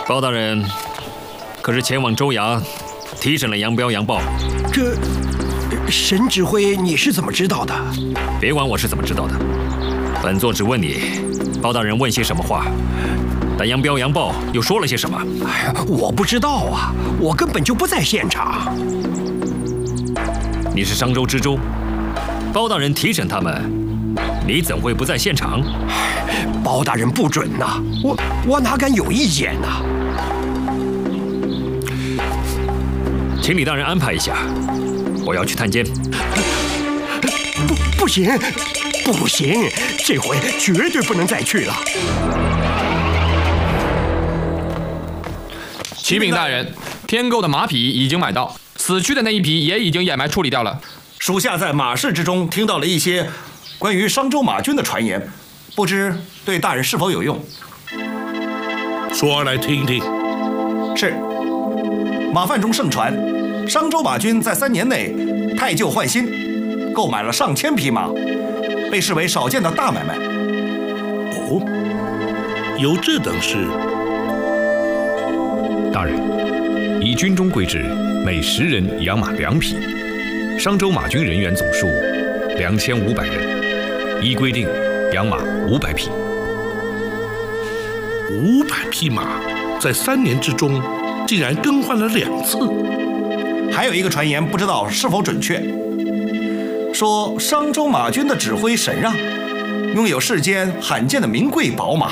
包大人可是前往州衙提审了杨彪、杨豹。 这沈指挥你是怎么知道的？ 别管我是怎么知道的，本座只问你，包大人问些什么话？但杨彪、杨豹又说了些什么？ 哎呀，我不知道啊，我根本就不在现场。 你是商州知州，包大人提审他们，你怎会不在现场？ 包大人不准呐，我哪敢有意见呐？ 请李大人安排一下，我要去探监。 不行，不行，这回绝对不能再去了。 启禀大人，天购的马匹已经买到，死去的那一匹也已经掩埋处理掉了。 属下在马市之中听到了一些关于商州马军的传言，不知对大人是否有用？ 说来听听。 是，马贩中盛传，商州马军在3年内汰旧换新，购买了上千匹马，被视为少见的大买卖。 哦，有这等事？ 大人，依军中规制，每10人养马2匹。商州马军人员总数2500人，依规定养马500匹。 500匹马在3年之中竟然更换了2次。 还有一个传言，不知道是否准确，说商州马军的指挥沈让拥有世间罕见的名贵宝马，